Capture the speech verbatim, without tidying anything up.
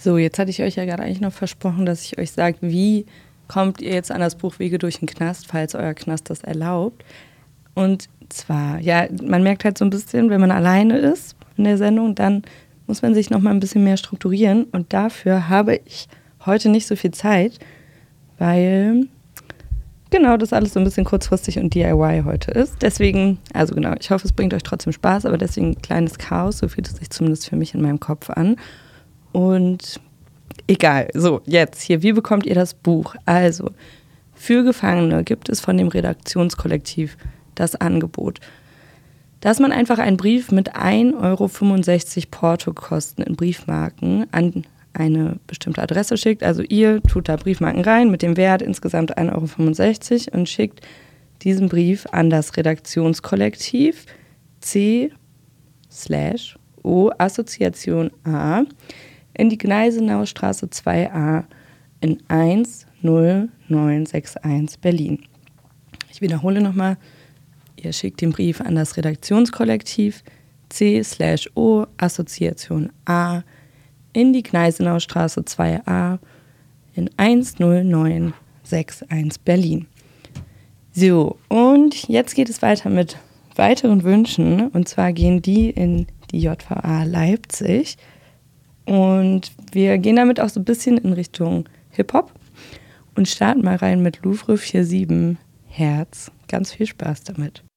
So, jetzt hatte ich euch ja gerade eigentlich noch versprochen, dass ich euch sage, wie kommt ihr jetzt an das Buch Wege durch den Knast, falls euer Knast das erlaubt. Und zwar, ja, man merkt halt so ein bisschen, wenn man alleine ist in der Sendung, dann muss man sich noch mal ein bisschen mehr strukturieren. Und dafür habe ich heute nicht so viel Zeit, weil genau das alles so ein bisschen kurzfristig und D I Y heute ist. Deswegen, also genau, ich hoffe, es bringt euch trotzdem Spaß, aber deswegen ein kleines Chaos, so fühlt es sich zumindest für mich in meinem Kopf an. Und egal, so, jetzt hier, wie bekommt ihr das Buch? Also, für Gefangene gibt es von dem Redaktionskollektiv das Angebot, dass man einfach einen Brief mit ein Euro fünfundsechzig Portokosten in Briefmarken an eine bestimmte Adresse schickt. Also ihr tut da Briefmarken rein mit dem Wert insgesamt ein Euro fünfundsechzig und schickt diesen Brief an das Redaktionskollektiv C slash O Assoziation A in die Gneisenauer Straße zwei a in eins null neun sechs eins Berlin. Ich wiederhole nochmal. Ihr schickt den Brief an das Redaktionskollektiv C slash O Assoziation A in die Gneisenauer Straße zwei a in eins null neun sechs eins Berlin. So, und jetzt geht es weiter mit weiteren Wünschen. Und zwar gehen die in die J V A Leipzig. Und wir gehen damit auch so ein bisschen in Richtung Hip-Hop und starten mal rein mit Louvre siebenundvierzig Hertz. Ganz viel Spaß damit.